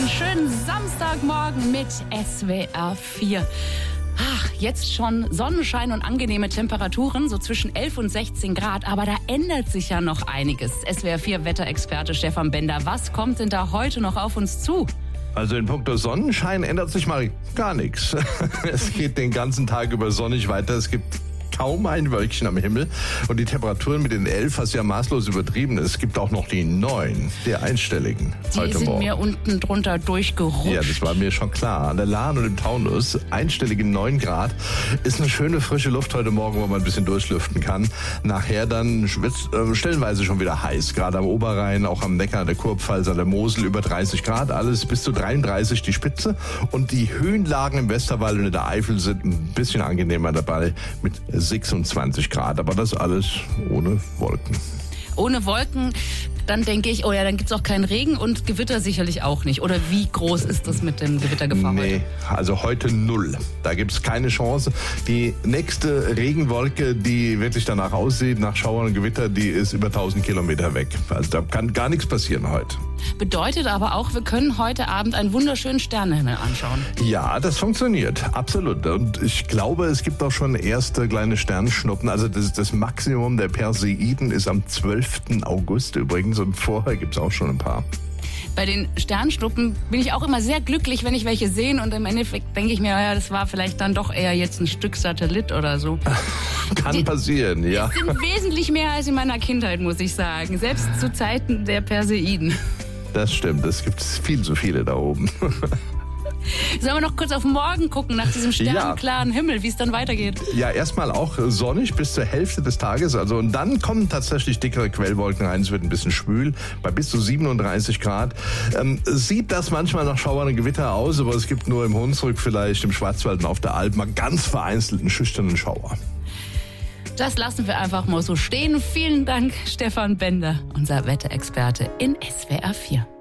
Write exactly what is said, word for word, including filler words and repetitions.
Einen schönen Samstagmorgen mit S W R vier. Ach, jetzt schon Sonnenschein und angenehme Temperaturen, so zwischen elf und sechzehn Grad. Aber da ändert sich ja noch einiges. S W R vier Wetterexperte Stefan Bender, was kommt denn da heute noch auf uns zu? Also in puncto Sonnenschein ändert sich mal gar nichts. Es geht den ganzen Tag über sonnig weiter. Es gibt kaum ein Wölkchen am Himmel. Und die Temperaturen mit den elf, was ja maßlos übertrieben ist. Es gibt auch noch die neun, der einstelligen die heute sind Morgen. mir unten drunter durchgerutscht. Ja, das war mir schon klar. An der Lahn und im Taunus, einstellige neun Grad, ist eine schöne frische Luft heute Morgen, wo man ein bisschen durchlüften kann. Nachher dann wird äh, stellenweise schon wieder heiß. Gerade am Oberrhein, auch am Neckar, der Kurpfalz, an der Mosel über dreißig Grad. Alles bis zu dreiunddreißig die Spitze. Und die Höhenlagen im Westerwald und in der Eifel sind ein bisschen angenehmer dabei mit sechsundzwanzig Grad. Aber das alles ohne Wolken. Ohne Wolken, dann denke ich, oh ja, dann gibt's auch keinen Regen und Gewitter sicherlich auch nicht. Oder wie groß ist das mit dem Gewittergefahr nee, heute? Also heute null. Da gibt's keine Chance. Die nächste Regenwolke, die wirklich danach aussieht, nach Schauern und Gewitter, die ist über tausend Kilometer weg. Also da kann gar nichts passieren heute. Bedeutet aber auch, wir können heute Abend einen wunderschönen Sternenhimmel anschauen. Ja, das funktioniert, absolut. Und ich glaube, es gibt auch schon erste kleine Sternschnuppen. Also das, das Maximum der Perseiden ist am zwölften August übrigens und vorher gibt's auch schon ein paar. Bei den Sternschnuppen bin ich auch immer sehr glücklich, wenn ich welche sehe. Und im Endeffekt denke ich mir, ja, das war vielleicht dann doch eher jetzt ein Stück Satellit oder so. Kann die, passieren, ja. Es sind wesentlich mehr als in meiner Kindheit, muss ich sagen. Selbst zu Zeiten der Perseiden. Das stimmt, es gibt viel zu viele da oben. Sollen wir noch kurz auf morgen gucken, nach diesem sternenklaren ja. Himmel, wie es dann weitergeht? Ja, erstmal auch sonnig bis zur Hälfte des Tages. Also und dann kommen tatsächlich dickere Quellwolken rein. Es wird ein bisschen schwül, bei bis zu siebenunddreißig Grad. Ähm, sieht das manchmal nach Schauern und Gewitter aus, aber es gibt nur im Hunsrück, vielleicht im Schwarzwald und auf der Alp mal ganz vereinzelten schüchternen Schauer. Das lassen wir einfach mal so stehen. Vielen Dank, Stefan Bender, unser Wetterexperte in S W R vier.